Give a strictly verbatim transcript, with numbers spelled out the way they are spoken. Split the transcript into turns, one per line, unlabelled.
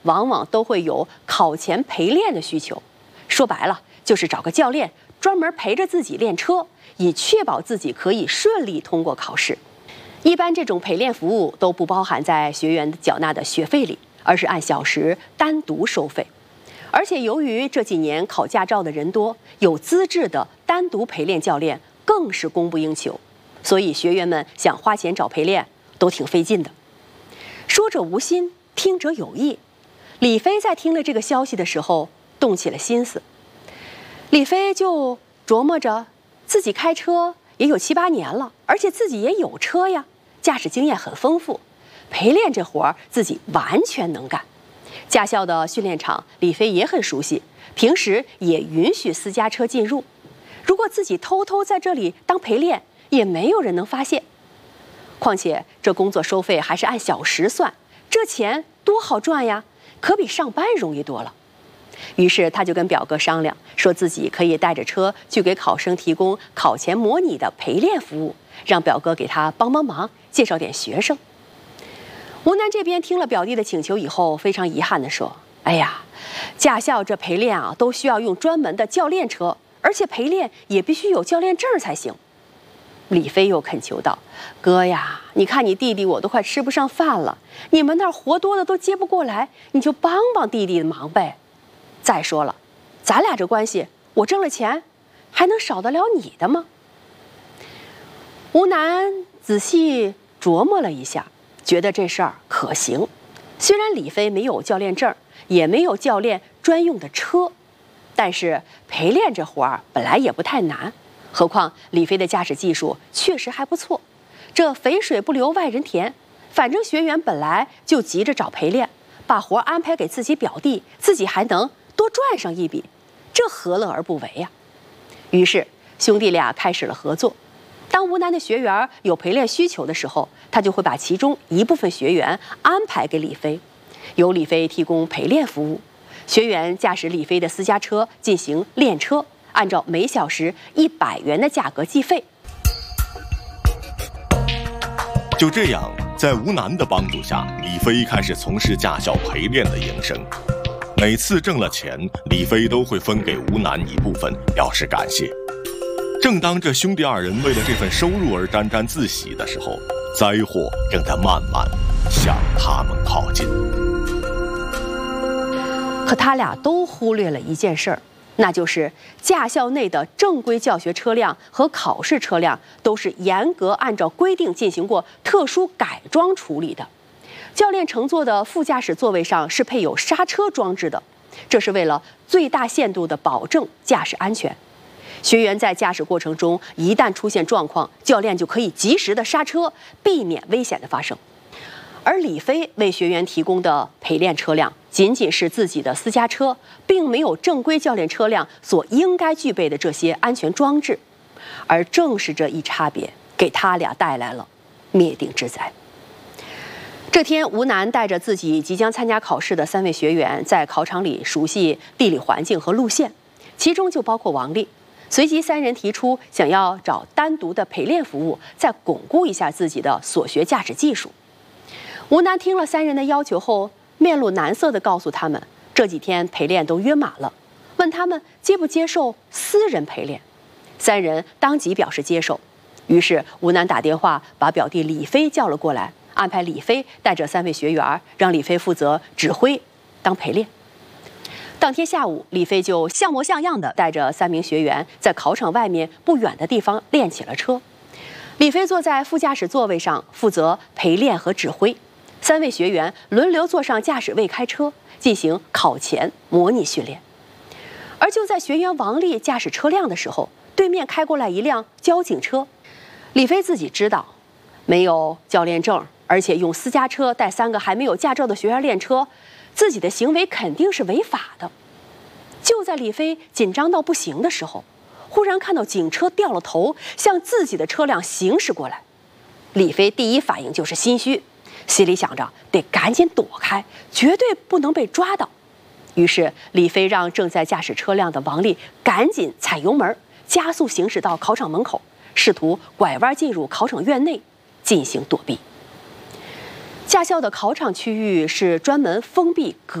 往往都会有考前陪练的需求。说白了，就是找个教练专门陪着自己练车，以确保自己可以顺利通过考试。一般这种陪练服务都不包含在学员缴纳的学费里，而是按小时单独收费。而且由于这几年考驾照的人多，有资质的单独陪练教练更是供不应求，所以学员们想花钱找陪练都挺费劲的。说者无心，听者有意。李飞在听了这个消息的时候，动起了心思。李飞就琢磨着，自己开车也有七八年了，而且自己也有车呀，驾驶经验很丰富，陪练这活儿自己完全能干。驾校的训练场，李飞也很熟悉，平时也允许私家车进入。如果自己偷偷在这里当陪练，也没有人能发现。况且这工作收费还是按小时算，这钱多好赚呀，可比上班容易多了。于是他就跟表哥商量，说自己可以带着车去给考生提供考前模拟的陪练服务，让表哥给他帮帮忙，介绍点学生。吴楠这边听了表弟的请求以后，非常遗憾地说：“哎呀，驾校这陪练啊，都需要用专门的教练车，而且陪练也必须有教练证才行。”李飞又恳求道：“哥呀，你看你弟弟我都快吃不上饭了，你们那儿活多的都接不过来，你就帮帮弟弟的忙呗。再说了，咱俩这关系，我挣了钱，还能少得了你的吗？”吴楠仔细琢磨了一下，觉得这事儿可行。虽然李飞没有教练证，也没有教练专用的车，但是陪练这活儿本来也不太难。何况李飞的驾驶技术确实还不错，这肥水不流外人田，反正学员本来就急着找陪练，把活安排给自己表弟，自己还能多赚上一笔，这何乐而不为呀？于是兄弟俩开始了合作。当吴楠的学员有陪练需求的时候，他就会把其中一部分学员安排给李飞，由李飞提供陪练服务，学员驾驶李飞的私家车进行练车，按照每小时一百元的价格计费。
就这样，在吴楠的帮助下，李飞开始从事驾校陪练的营生。每次挣了钱，李飞都会分给吴楠一部分，表示感谢。正当这兄弟二人为了这份收入而沾沾自喜的时候，灾祸正在慢慢向他们靠近。
可他俩都忽略了一件事儿，那就是驾校内的正规教学车辆和考试车辆都是严格按照规定进行过特殊改装处理的。教练乘坐的副驾驶座位上是配有刹车装置的，这是为了最大限度地保证驾驶安全。学员在驾驶过程中一旦出现状况，教练就可以及时的刹车，避免危险的发生。而李飞为学员提供的陪练车辆仅仅是自己的私家车，并没有正规教练车辆所应该具备的这些安全装置。而正是这一差别，给他俩带来了灭顶之灾。这天，吴楠带着自己即将参加考试的三位学员在考场里熟悉地理环境和路线，其中就包括王丽。随即三人提出想要找单独的陪练服务，再巩固一下自己的所学驾驶技术。吴楠听了三人的要求后，面露难色地告诉他们，这几天陪练都约满了，问他们接不接受私人陪练。三人当即表示接受。于是吴楠打电话把表弟李飞叫了过来，安排李飞带着三位学员，让李飞负责指挥当陪练。当天下午，李飞就像模像样的带着三名学员在考场外面不远的地方练起了车。李飞坐在副驾驶座位上，负责陪练和指挥。三位学员轮流坐上驾驶位开车，进行考前模拟训练。而就在学员王丽驾驶车辆的时候，对面开过来一辆交警车。李飞自己知道，没有教练证，而且用私家车带三个还没有驾照的学员练车，自己的行为肯定是违法的。就在李飞紧张到不行的时候，忽然看到警车掉了头，向自己的车辆行驶过来。李飞第一反应就是心虚，心里想着得赶紧躲开，绝对不能被抓到。于是李飞让正在驾驶车辆的王丽赶紧踩油门，加速行驶到考场门口，试图拐弯进入考场院内进行躲避。驾校的考场区域是专门封闭隔